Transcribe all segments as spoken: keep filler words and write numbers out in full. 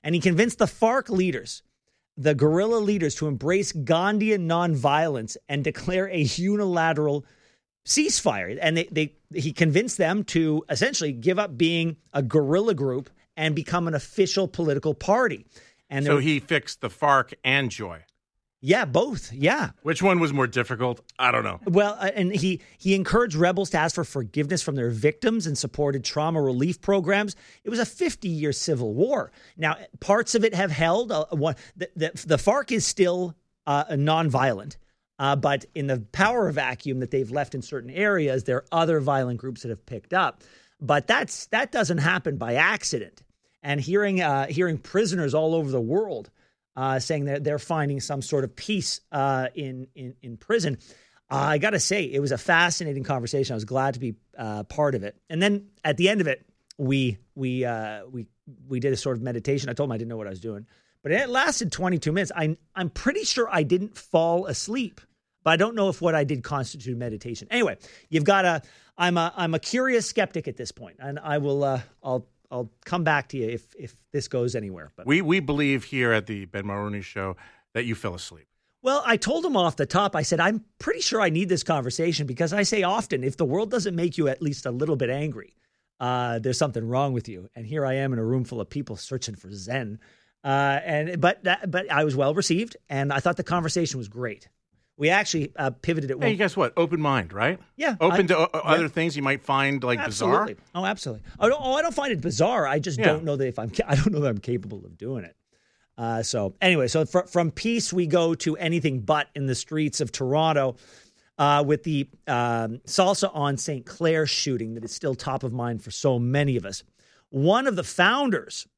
And he convinced the FARC leaders, the guerrilla leaders, to embrace Gandhian nonviolence and declare a unilateral ceasefire. And they, they he convinced them to essentially give up being a guerrilla group and become an official political party. And so he fixed the FARC and Joy. Yeah, both. Yeah. Which one was more difficult? I don't know. Well, uh, and he he encouraged rebels to ask for forgiveness from their victims and supported trauma relief programs. It was a fifty-year civil war. Now, parts of it have held. Uh, one, the, the, the FARC is still uh, nonviolent, uh, but in the power vacuum that they've left in certain areas, there are other violent groups that have picked up. But that's that doesn't happen by accident. And hearing uh, hearing prisoners all over the world Uh, saying that they're finding some sort of peace uh, in, in in prison. Uh, I got to say, it was a fascinating conversation. I was glad to be uh, part of it. And then at the end of it, we we uh, we we did a sort of meditation. I told him I didn't know what I was doing, but it lasted twenty-two minutes. I I'm pretty sure I didn't fall asleep, but I don't know if what I did constituted meditation. Anyway, you've got a I'm a I'm a curious skeptic at this point, and I will uh, I'll. I'll come back to you if if this goes anywhere. But we we believe here at the Ben Mulroney Show that you fell asleep. Well, I told him off the top. I said, I'm pretty sure I need this conversation because I say often, if the world doesn't make you at least a little bit angry, uh, there's something wrong with you. And here I am in a room full of people searching for Zen. Uh, and but that, but I was well received, and I thought the conversation was great. We actually uh, pivoted at one. Hey, guess what? Open mind, right? Yeah. Open I, to uh, yeah. other things you might find like absolutely. bizarre. Oh, absolutely. Oh, no, oh, I don't find it bizarre. I just yeah. don't know that if I'm. I don't know that I'm capable of doing it. Uh, so anyway, so fr- from peace we go to anything but in the streets of Toronto uh, with the um, Salsa on Saint Clair shooting that is still top of mind for so many of us. One of the founders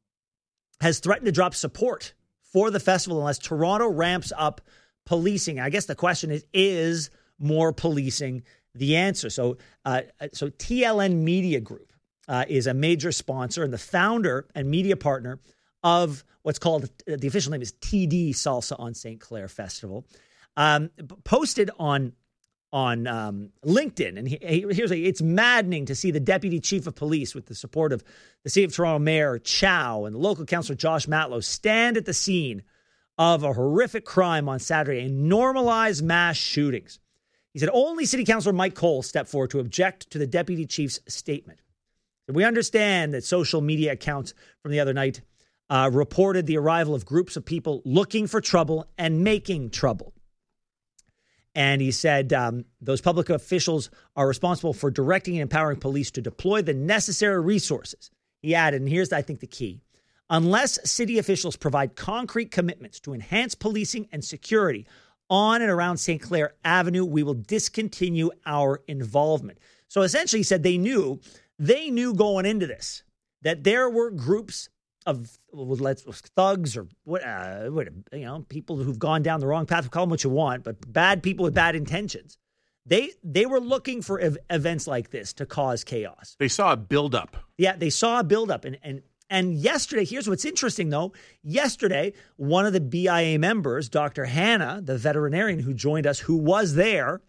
has threatened to drop support for the festival unless Toronto ramps up policing. I guess the question is, is more policing the answer? So uh, so T L N Media Group uh, is a major sponsor and the founder and media partner of what's called, the official name is T D Salsa on Saint Clair Festival, um, posted on on um, LinkedIn. And he, he, here's a, it's maddening to see the deputy chief of police with the support of the city of Toronto Mayor Chow and the local councillor Josh Matlow stand at the scene of a horrific crime on Saturday and normalize mass shootings. He said only City Councillor Mike Cole stepped forward to object to the deputy chief's statement. We understand that social media accounts from the other night uh, reported the arrival of groups of people looking for trouble and making trouble. And he said um, those public officials are responsible for directing and empowering police to deploy the necessary resources. He added, and here's, I think, the key. Unless city officials provide concrete commitments to enhance policing and security on and around Saint Clair Avenue, we will discontinue our involvement. So essentially, he said they knew, they knew going into this that there were groups of let's thugs or what, uh, what, you know, people who've gone down the wrong path. Call them what you want, but bad people with bad intentions. They they were looking for ev- events like this to cause chaos. They saw a buildup. Yeah, they saw a buildup, and and. And yesterday, here's what's interesting, though. Yesterday, one of the B I A members, Doctor Hannah, the veterinarian who joined us, who was there,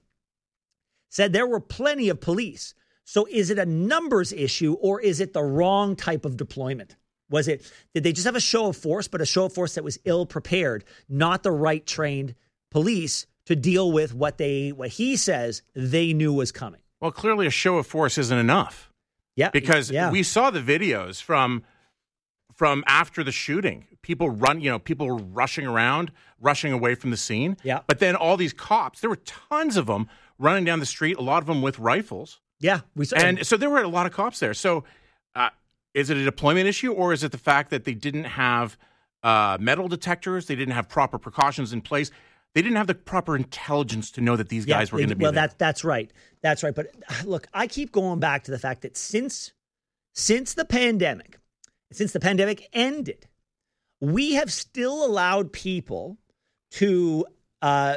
said there were plenty of police. So is it a numbers issue or is it the wrong type of deployment? Was it, did they just have a show of force, but a show of force that was ill prepared, not the right trained police to deal with what they, what he says they knew was coming? Well, clearly a show of force isn't enough. Yeah. Because yeah. we saw the videos from From after the shooting, people run, you know, people were rushing around, rushing away from the scene. Yeah. But then all these cops, there were tons of them running down the street, a lot of them with rifles. Yeah. We saw. And so there were a lot of cops there. So uh, is it a deployment issue or is it the fact that they didn't have uh, metal detectors? They didn't have proper precautions in place. They didn't have the proper intelligence to know that these guys yeah, were they, going to be well, there. Well, that, that's right. That's right. But look, I keep going back to the fact that since since the pandemic, Since the pandemic ended, we have still allowed people to uh,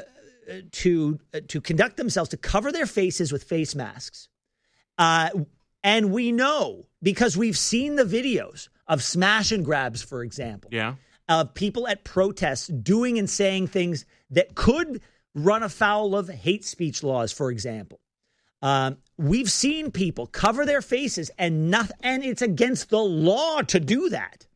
to uh, to conduct themselves, to cover their faces with face masks. Uh, and we know, because we've seen the videos of smash and grabs, for example, yeah. of people at protests doing and saying things that could run afoul of hate speech laws, for example. Um, we've seen people cover their faces and not, and it's against the law to do that.